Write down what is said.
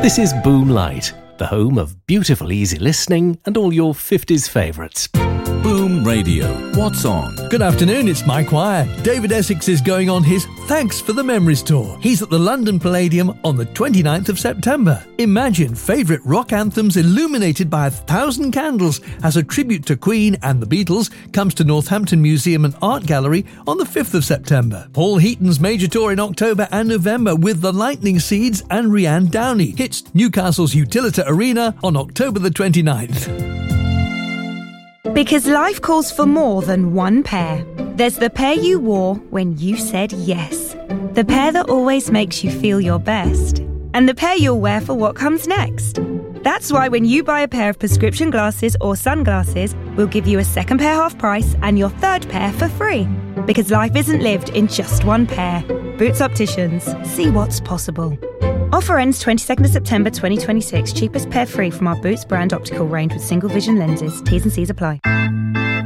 This is Boom Light, the home of beautiful easy listening and all your 50s favourites. Boom Radio. What's on? Good afternoon, it's Mike Wire. David Essex is going on his Thanks for the Memories tour. He's at the London Palladium on the 29th of September. Imagine favourite rock anthems illuminated by 1,000 candles as a tribute to Queen and the Beatles comes to Northampton Museum and Art Gallery on the 5th of September. Paul Heaton's major tour in October and November with the Lightning Seeds and Rianne Downey hits Newcastle's Utilita Arena on October the 29th. Because life calls for more than one pair. There's the pair you wore when you said yes. The pair that always makes you feel your best. And the pair you'll wear for what comes next. That's why when you buy a pair of prescription glasses or sunglasses, we'll give you a second pair half price and your third pair for free. Because life isn't lived in just one pair. Boots Opticians. See what's possible. Offer ends 22nd of September 2026. Cheapest pair free from our Boots brand optical range with single vision lenses. T's and C's apply.